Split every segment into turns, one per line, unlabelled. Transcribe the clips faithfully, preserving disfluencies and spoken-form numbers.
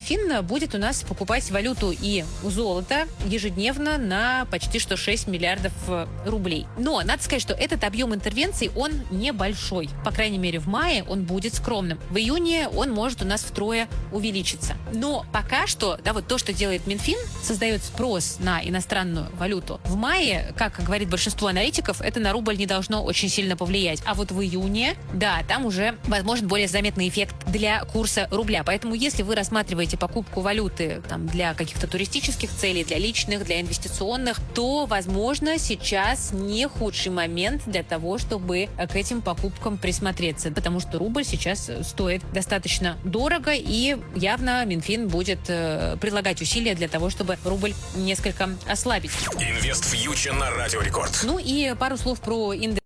Минфин будет у нас покупать валюту и золото ежедневно на почти что шесть миллиардов рублей. Но надо сказать, что этот объем интервенций, он небольшой. По крайней мере, в мае он будет скромным. В июне он может у нас втрое увеличиться. Но пока что, да, вот то, что делает Минфин, создает спрос на иностранную валюту. В мае, как говорит большинство аналитиков, это на рубль не должно очень сильно повлиять. А вот в июне, да, там уже возможен более заметный эффект для курса рубля. Поэтому, если вы рассматриваете покупку валюты там, для каких-то туристических целей, для личных, для инвестиционных, то, возможно, сейчас не худший момент для того, чтобы к этим покупкам присмотреться. Потому что рубль сейчас стоит достаточно дорого, и явно Минфин будет э, прилагать усилия для того, чтобы рубль несколько ослабить.
Инвест фьючер на Радио Рекорд.
Ну и пару слов про индекс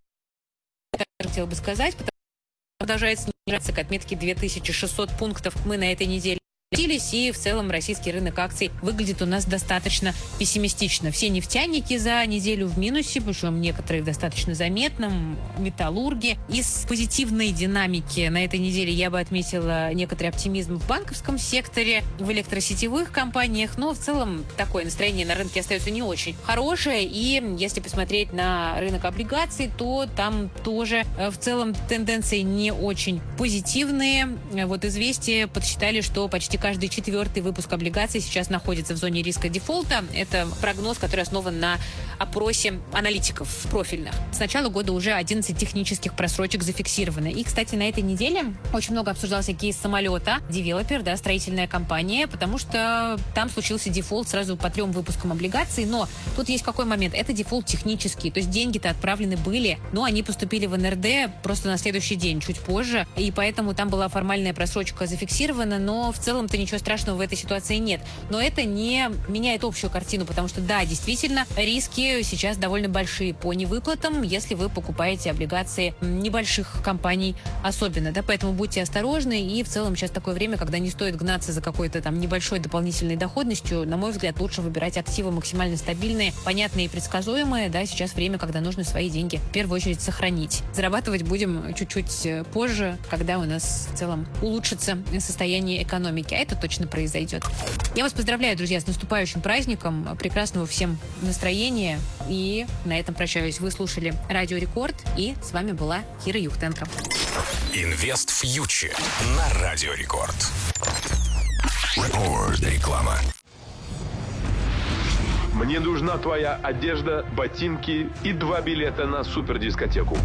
хотела бы сказать, потому что продолжает снижаться к отметке две тысячи шестьсот пунктов. Мы на этой неделе и в целом российский рынок акций выглядит у нас достаточно пессимистично. Все нефтяники за неделю в минусе, причем некоторые в достаточно заметном, металлурги. Из позитивной динамики на этой неделе я бы отметила некоторый оптимизм в банковском секторе, в электросетевых компаниях, но в целом такое настроение на рынке остается не очень хорошее. И если посмотреть на рынок облигаций, то там тоже в целом тенденции не очень позитивные. Вот «Известия» подсчитали, что почти каждый четвертый выпуск облигаций сейчас находится в зоне риска дефолта. Это прогноз, который основан на опросе аналитиков профильных. С начала года уже одиннадцать технических просрочек зафиксировано. И, кстати, на этой неделе очень много обсуждался кейс самолета. Девелопер, да, строительная компания, потому что там случился дефолт сразу по трем выпускам облигаций. Но тут есть какой момент. Это дефолт технический. То есть деньги-то отправлены были, но они поступили в эн эр дэ просто на следующий день, чуть позже. И поэтому там была формальная просрочка зафиксирована, но в целом ничего страшного в этой ситуации нет. Но это не меняет общую картину, потому что, да, действительно, риски сейчас довольно большие по невыплатам, если вы покупаете облигации небольших компаний особенно, да, поэтому будьте осторожны, и в целом сейчас такое время, когда не стоит гнаться за какой-то там небольшой дополнительной доходностью. На мой взгляд, лучше выбирать активы максимально стабильные, понятные и предсказуемые, да, сейчас время, когда нужно свои деньги в первую очередь сохранить. Зарабатывать будем чуть-чуть позже, когда у нас в целом улучшится состояние экономики. Это точно произойдет. Я вас поздравляю, друзья, с наступающим праздником. Прекрасного всем настроения. И на этом прощаюсь. Вы слушали Радио Рекорд. И с вами была Кира Юхтенко.
Инвест фьючер на Радио Рекорд. Рекорд. Реклама.
Мне нужна твоя одежда, ботинки и два билета на супердискотеку.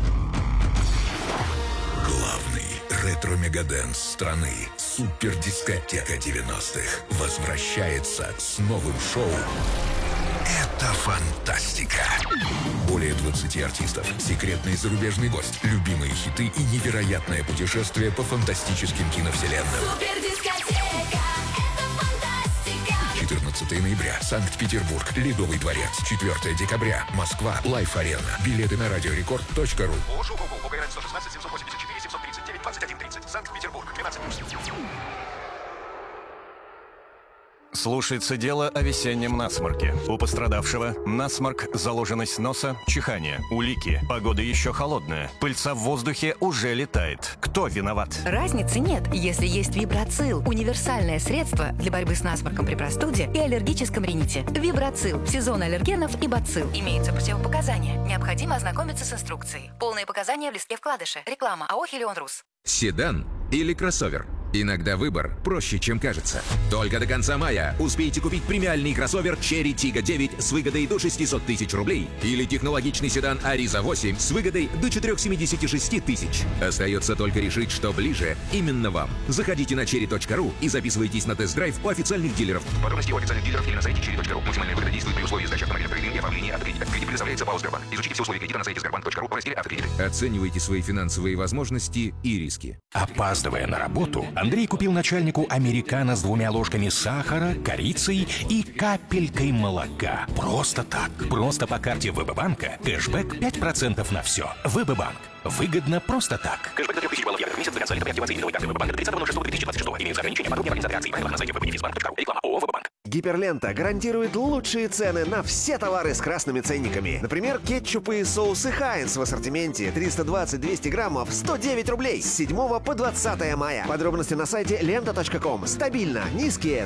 Главный ретро-мегадэнс страны «Супердискотека девяностых» возвращается с новым шоу. Это фантастика. Более двадцати артистов, секретный зарубежный гость, любимые хиты и невероятное путешествие по фантастическим киновселенным.
Супердискотека, это фантастика.
четырнадцатого ноября, Санкт-Петербург, Ледовый дворец. четвёртого декабря, Москва, Лайф-арена. Билеты на радиорекорд точка ру.
Слушается дело о весеннем насморке. У пострадавшего насморк, заложенность носа, чихание, улики. Погода еще холодная. Пыльца в воздухе уже летает. Кто виноват?
Разницы нет, если есть Вибрацил. Универсальное средство для борьбы с насморком при простуде и аллергическом рините. Вибрацил. Сезон аллергенов и бацилл. Имеются противопоказания. Необходимо ознакомиться с инструкцией. Полные показания в листке вкладыша. Реклама АО «Хелион Рус».
Седан или кроссовер? Иногда выбор проще, чем кажется. Только до конца мая успейте купить премиальный кроссовер Cherry Tiggo девять с выгодой до шестисот тысяч рублей или технологичный седан Ariza восемь с выгодой до четырехсот семидесяти шести тысяч. Остается только решить, что ближе именно вам. Заходите на черри точка ру и записывайтесь на тест-драйв у официальных дилеров.
Подробности у официальных дилеров или на сайте черри точка ру. Максимальная выгода действует при условии сдачи автомобиля в кредит и оформления автокредита. Кредит предоставляется ПАО «Сбербанк». Изучите все условия кредита на сайте сбербанк точка ру в разделе «Автокредиты».
Оценивайте свои финансовые возможности и риски.
Опаздывая на работу, Андрей купил начальнику американо с двумя ложками сахара, корицей и капелькой молока. Просто так. Просто по карте ВБ-банка. Кэшбэк пять процентов на все. ВБ-банк. Выгодно просто так.
Кэшбэк до трех тысяч баллов евро в месяц за конца лета при активации лимитовой карты ВБ-банка до тридцатого ноль шестого две тысячи двадцать шестого. Имеются ограничения. Подробнее в организации. Правила на сайте вб-банк точка ру. Реклама ООО «ВБ-банк».
Гиперлента гарантирует лучшие цены на все товары с красными ценниками. Например, кетчупы и соусы Хайнс в ассортименте триста двадцать двести граммов сто девять рублей с седьмого по двадцатое мая. Подробности на сайте лента точка ком. Стабильно низкие